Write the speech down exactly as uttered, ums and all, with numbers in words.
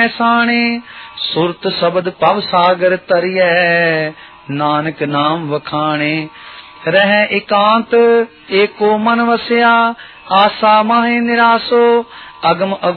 साणे, सुरत शब्द पव सागर तरिए, नानक नाम वखाणे। रह एकांत एको मन वसिया, आसा माहे निरासो, अगम